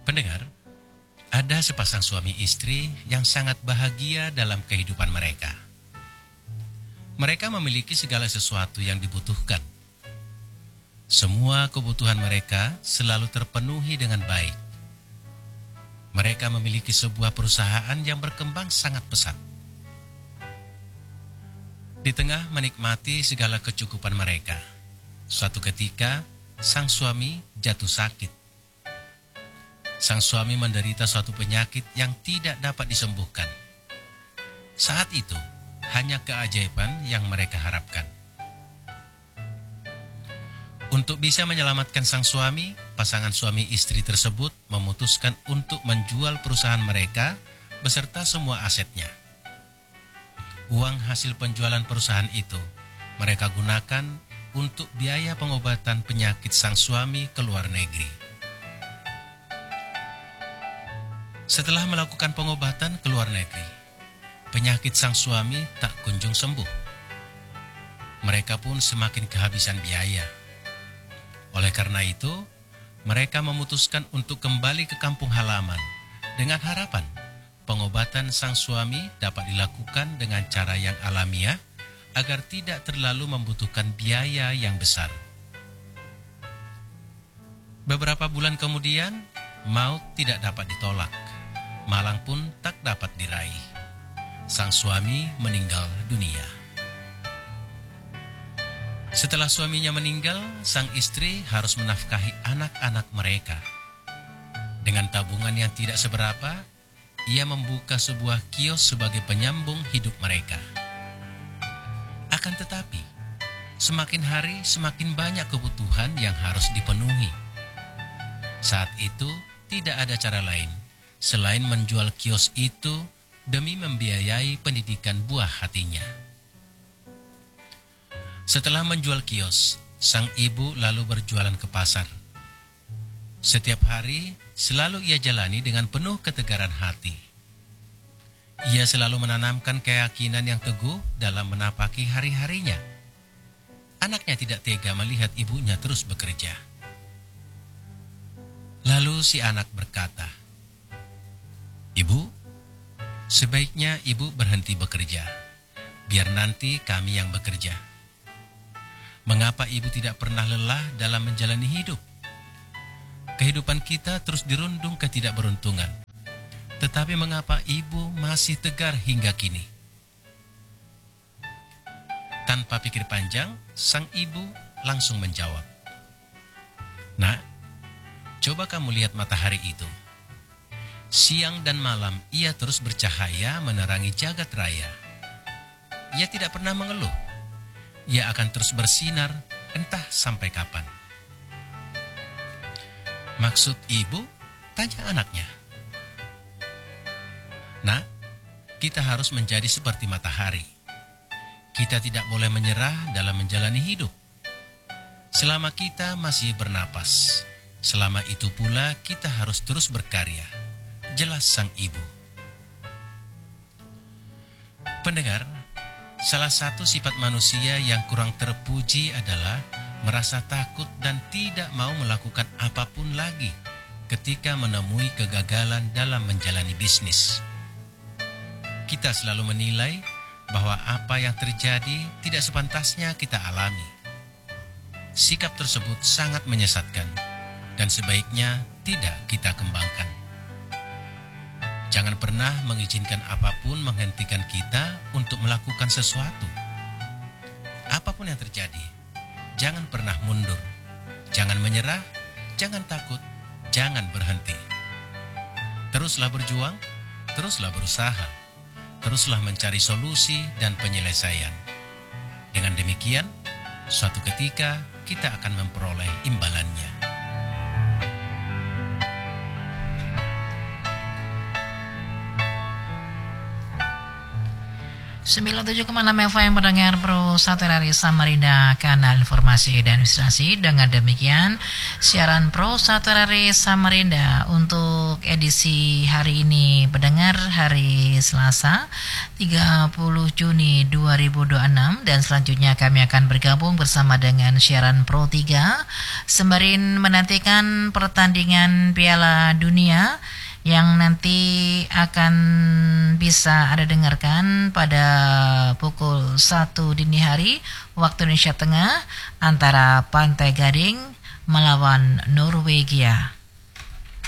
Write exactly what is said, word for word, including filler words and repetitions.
Pendengar, ada sepasang suami istri yang sangat bahagia dalam kehidupan mereka. Mereka memiliki segala sesuatu yang dibutuhkan. Semua kebutuhan mereka selalu terpenuhi dengan baik. Mereka memiliki sebuah perusahaan yang berkembang sangat pesat. Di tengah menikmati segala kecukupan mereka, suatu ketika sang suami jatuh sakit. Sang suami menderita suatu penyakit yang tidak dapat disembuhkan. Saat itu, hanya keajaiban yang mereka harapkan. Untuk bisa menyelamatkan sang suami, pasangan suami istri tersebut memutuskan untuk menjual perusahaan mereka beserta semua asetnya. Uang hasil penjualan perusahaan itu mereka gunakan untuk biaya pengobatan penyakit sang suami ke luar negeri. Setelah melakukan pengobatan ke luar negeri, penyakit sang suami tak kunjung sembuh. Mereka pun semakin kehabisan biaya. Oleh karena itu, mereka memutuskan untuk kembali ke kampung halaman dengan harapan pengobatan sang suami dapat dilakukan dengan cara yang alamiah agar tidak terlalu membutuhkan biaya yang besar. Beberapa bulan kemudian, maut tidak dapat ditolak, malang pun tak dapat diraih. Sang suami meninggal dunia. Setelah suaminya meninggal, sang istri harus menafkahi anak-anak mereka. Dengan tabungan yang tidak seberapa, ia membuka sebuah kios sebagai penyambung hidup mereka. Akan tetapi, semakin hari semakin banyak kebutuhan yang harus dipenuhi. Saat itu, tidak ada cara lain selain menjual kios itu demi membiayai pendidikan buah hatinya. Setelah menjual kios, sang ibu lalu berjualan ke pasar. Setiap hari selalu ia jalani dengan penuh ketegaran hati. Ia selalu menanamkan keyakinan yang teguh dalam menapaki hari-harinya. Anaknya tidak tega melihat ibunya terus bekerja. Lalu si anak berkata, "Ibu, sebaiknya ibu berhenti bekerja, biar nanti kami yang bekerja. Mengapa ibu tidak pernah lelah dalam menjalani hidup? Kehidupan kita terus dirundung ketidakberuntungan. Tetapi mengapa ibu masih tegar hingga kini?" Tanpa pikir panjang, sang ibu langsung menjawab, "Nak, coba kamu lihat matahari itu. Siang dan malam ia terus bercahaya menerangi jagat raya. Ia tidak pernah mengeluh. Ia akan terus bersinar entah sampai kapan." "Maksud ibu?" tanya anaknya. "Nak, kita harus menjadi seperti matahari. Kita tidak boleh menyerah dalam menjalani hidup. Selama kita masih bernapas, selama itu pula kita harus terus berkarya," jelas sang ibu. Pendengar, salah satu sifat manusia yang kurang terpuji adalah merasa takut dan tidak mau melakukan apapun lagi ketika menemui kegagalan dalam menjalani bisnis. Kita selalu menilai bahwa apa yang terjadi tidak sepantasnya kita alami. Sikap tersebut sangat menyesatkan dan sebaiknya tidak kita kembangkan. Jangan pernah mengizinkan apapun menghentikan kita untuk melakukan sesuatu. Apapun yang terjadi, jangan pernah mundur, jangan menyerah, jangan takut, jangan berhenti. Teruslah berjuang, teruslah berusaha, teruslah mencari solusi dan penyelesaian. Dengan demikian, suatu ketika kita akan memperoleh imbalannya. sembilan puluh tujuh koma enam F M pendengar Pro satu R R I Samarinda, kanal informasi dan inspirasi. Dengan demikian, siaran Pro satu R R I Samarinda untuk edisi hari ini pendengar hari Selasa tiga puluh Juni dua ribu dua puluh enam, dan selanjutnya kami akan bergabung bersama dengan siaran Pro tiga sembari menantikan pertandingan Piala Dunia yang nanti akan bisa Anda dengarkan pada pukul satu dini hari waktu Indonesia Tengah antara Pantai Gading melawan Norwegia.